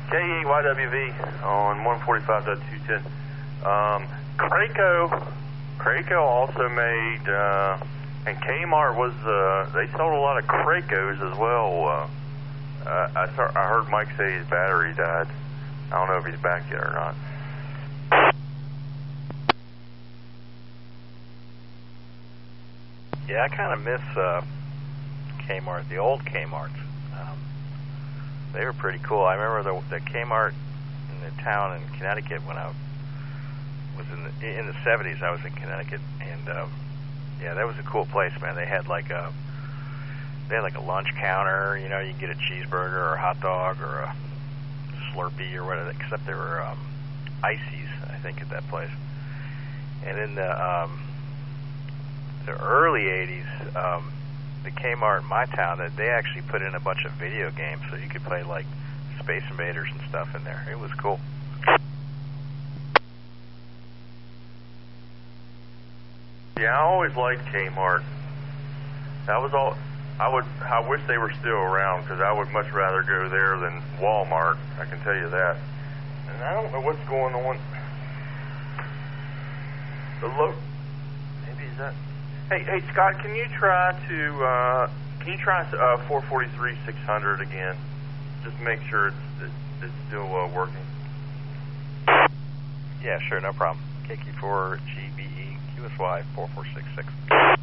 K8YWV on 145.210. Craco also made, and Kmart was, they sold a lot of Cracos as well. I heard Mike say his battery died. I don't know if he's back yet or not. Yeah, I kind of miss Kmart, the old Kmarts. They were pretty cool. I remember the Kmart in the town in Connecticut when I was in the 70s. I was in Connecticut, and yeah, that was a cool place, man. They had like a lunch counter. You know, you can get a cheeseburger or a hot dog or a Slurpee or whatever. Except there were ices, I think, at that place. And in the early 80s, the Kmart in my town, that they actually put in a bunch of video games, so you could play like Space Invaders and stuff in there. It was cool. Yeah, I always liked Kmart. That was all. I wish they were still around, because I would much rather go there than Walmart. I can tell you that. And I don't know what's going on. Maybe is that. Hey, Scott, can you try 443-600 again? Just make sure it's still working. Yeah, sure, no problem. KQ4GBE QSY 4466.